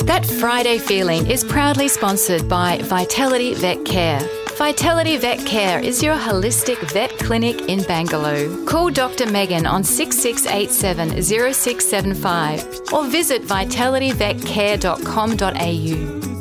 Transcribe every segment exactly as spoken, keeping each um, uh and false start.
That Friday feeling is proudly sponsored by Vitality Vet Care. Vitality Vet Care is your holistic vet clinic in Bangalore. Call Doctor Megan on six six eight seven zero six seven five or visit vitality vet care dot com dot a u.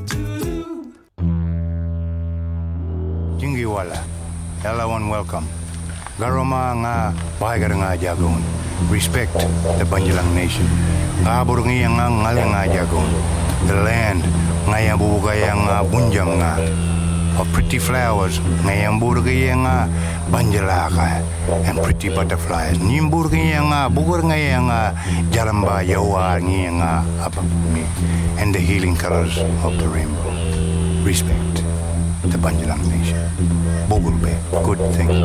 Jingiwala, hello and welcome. Garoma nga bahagar nga jagon. Respect the Banjalang Nation. Ngabur nga nga ngale nga jagon. The land nga yang bubugaya nga bunjam nga. Of pretty flowers, ngayang burgaya nga banjalaka, and pretty butterflies. Nimburgaya nga, bugur ngaya nga, jaramba yawa ngaya nga, apapumi, and the healing colors of the rainbow. Respect the Banjalang Nation. Bogulbe, good thing.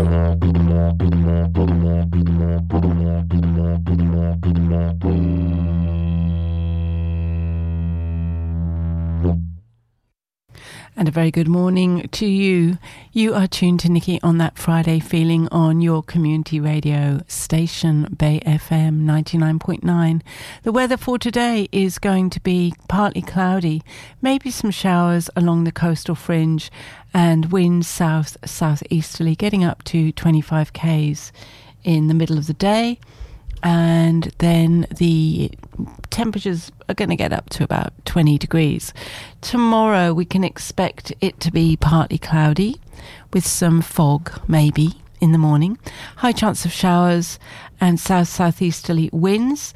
And a very good morning to you. You are tuned to Nikki on That Friday Feeling on your community radio station, Bay F M ninety-nine point nine. The weather for today is going to be partly cloudy, maybe some showers along the coastal fringe, and winds south southeasterly, getting up to twenty-five kays in the middle of the day. And then the temperatures are going to get up to about twenty degrees. Tomorrow we can expect it to be partly cloudy with some fog maybe in the morning. High chance of showers and south-southeasterly winds,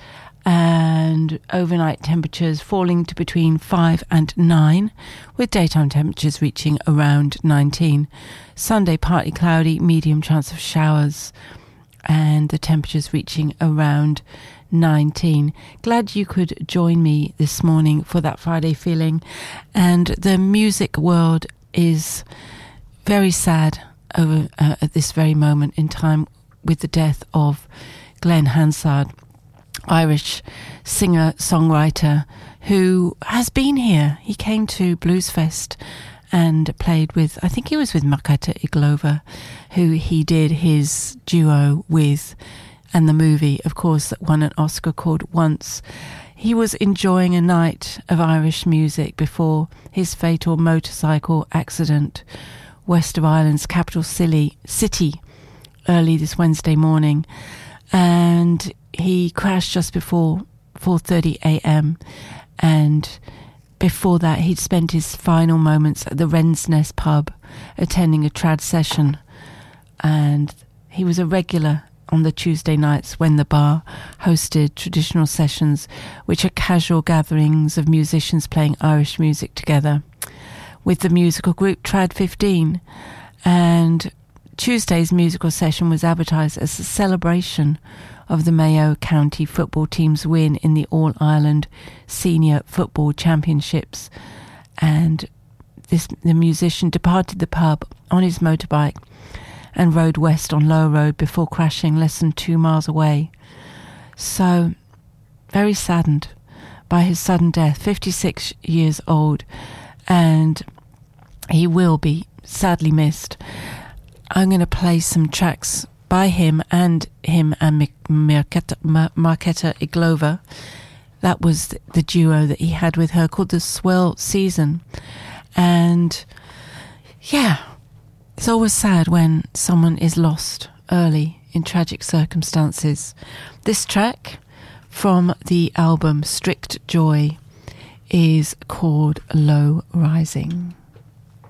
and overnight temperatures falling to between five and nine, with daytime temperatures reaching around nineteen. Sunday partly cloudy, medium chance of showers, and the temperatures reaching around nineteen. Glad you could join me this morning for That Friday Feeling. And the music world is very sad over uh, at this very moment in time with the death of Glenn Hansard, Irish singer songwriter who has been here. He came to Bluesfest and played with, I think he was with Markéta Irglová, who he did his duo with, and the movie, of course, that won an Oscar called Once. He was enjoying a night of Irish music before his fatal motorcycle accident west of Ireland's capital city early this Wednesday morning, and he crashed just before four thirty a.m. and before that, he'd spent his final moments at the Wren's Nest pub, attending a trad session. And he was a regular on the Tuesday nights when the bar hosted traditional sessions, which are casual gatherings of musicians playing Irish music together, with the musical group Trad fifteen. And Tuesday's musical session was advertised as a celebration of the Mayo County football team's win in the All-Ireland Senior Football Championships. And this the musician departed the pub on his motorbike and rode west on Lower Road before crashing less than two miles away. So, very saddened by his sudden death, fifty-six years old, and he will be sadly missed. I'm going to play some tracks by him and him and Markéta Irglová. That was the duo that he had with her, called The Swell Season. And yeah, it's always sad when someone is lost early in tragic circumstances. This track from the album Strict Joy is called Low Rising.